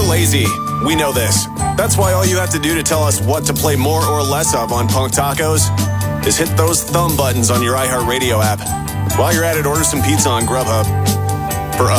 lazy. We know this. That's why all you have to do to tell us what to play more or less of on Punk Tacos is hit those thumb buttons on your iHeartRadio app. While you're at it, order some pizza on Grubhub.